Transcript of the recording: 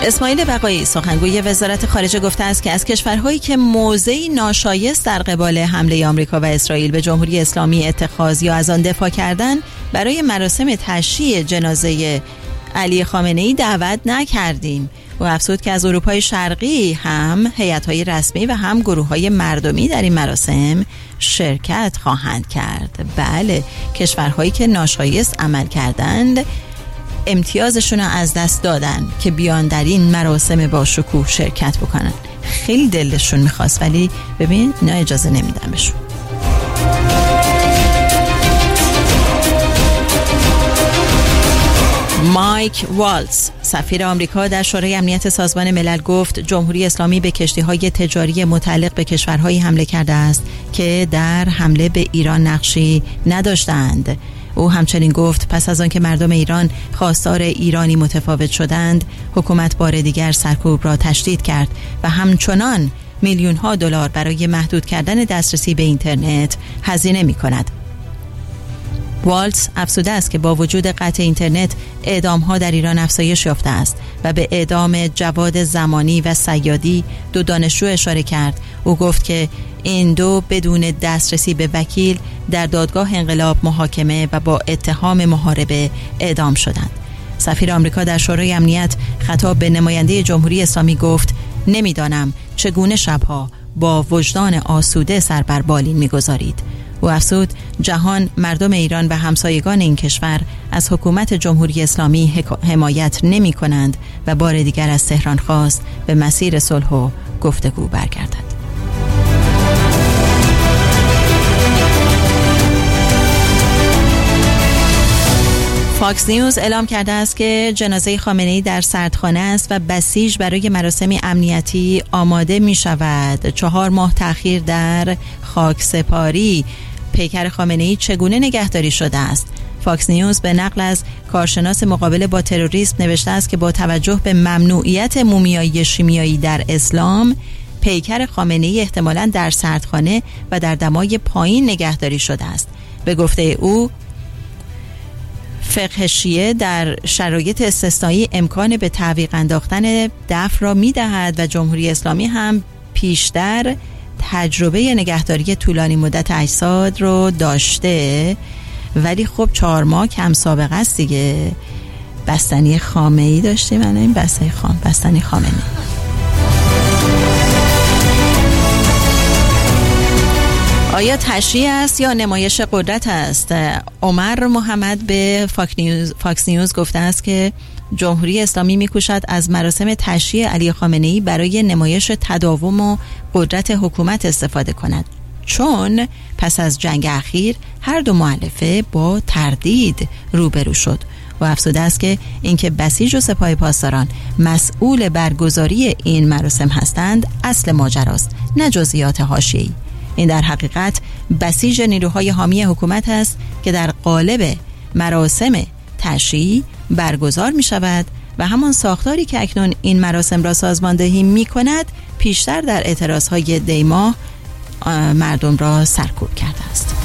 اسماعیل بقایی سخنگوی وزارت خارجه گفته است که از کشورهایی که موضعی ناشایست در قبال حمله آمریکا و اسرائیل به جمهوری اسلامی اتخاذ یا از آن دفاع کردن برای مراسم تشییع جنازه علی خامنه‌ای دعوت نکردیم. و افزود که از اروپای شرقی هم هیئت‌های رسمی و هم گروه‌های مردمی در این مراسم شرکت خواهند کرد. بله، کشورهایی که ناشایست عمل کردند امتیازشون رو از دست دادن که بیان در این مراسم با شکوه شرکت بکنن. خیلی دلشون میخواست ولی ببین اینا اجازه نمیدن بهشون. مایک والتز سفیر آمریکا در شورای امنیت سازمان ملل گفت جمهوری اسلامی به کشتی‌های تجاری متعلق به کشورهایی حمله کرده است که در حمله به ایران نقشی نداشتند. او همچنین گفت پس از آن که مردم ایران خواستار ایرانی متفاوت شدند، حکومت بار دیگر سرکوب را تشدید کرد و همچنان میلیون‌ها دلار برای محدود کردن دسترسی به اینترنت هزینه می‌کند. والتز افزوده است که با وجود قطع اینترنت اعدام‌ها در ایران افزایش یافته است و به اعدام جواد زمانی و صیادی، دو دانشجو اشاره کرد. او گفت که این دو بدون دسترسی به وکیل در دادگاه انقلاب محاکمه و با اتهام محاربه اعدام شدند. سفیر آمریکا در شورای امنیت خطاب به نماینده جمهوری اسلامی گفت نمیدانم چگونه شبها با وجدان آسوده سر بر بالین می‌گذارید. او افزود جهان، مردم ایران و همسایگان این کشور از حکومت جمهوری اسلامی حمایت نمی کنند و بار دیگر از تهران خواست به مسیر صلح و گفتگو برگردد. فاکس نیوز اعلام کرده است که جنازه خامنه‌ای در سردخانه است و بسیج برای مراسم امنیتی آماده می شود. 4 ماه تأخیر در خاکسپاری پیکر خامنه‌ای چگونه نگهداری شده است؟ فاکس نیوز به نقل از کارشناس مقابله با تروریسم نوشته است که با توجه به ممنوعیت مومیایی شیمیایی در اسلام، پیکر خامنه‌ای احتمالاً در سردخانه و در دمای پایین نگهداری شده است. به گفته او، فقه شیعه در شرایط استثنایی امکان به تعویق انداختن دفن را می‌دهد و جمهوری اسلامی هم پیشتر تجربه نگهداری طولانی مدت اجساد رو داشته، ولی خب 4 ماه کم سابقه است دیگه. بستنی خامنه‌ای داشتیم، الان این بستنی خامنه‌ای. آیا تشییع است یا نمایش قدرت است؟ عمر محمد به فاکس نیوز گفته است که جمهوری اسلامی می‌کوشد از مراسم تشییع علی خامنه‌ای برای نمایش تداوم و قدرت حکومت استفاده کند، چون پس از جنگ اخیر هر دو مؤلفه با تردید روبرو شد. و افزوده است که اینکه بسیج و سپاه پاسداران مسئول برگزاری این مراسم هستند اصل ماجراست، نه جزئیات حاشیه‌ای. این در حقیقت بسیج نیروهای حامی حکومت است که در قالب مراسم تشییع برگزار می شود و همان ساختاری که اکنون این مراسم را سازماندهی می کند پیشتر در اعتراضهای دیما مردم را سرکوب کرده است.